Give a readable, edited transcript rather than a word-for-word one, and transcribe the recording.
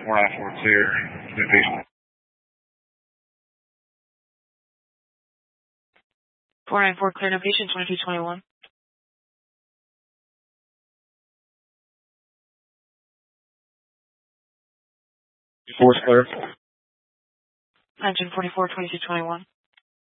494 clear. Innovation. 494 clear, Innovation 2221. 4 clear. Engine 44 2221.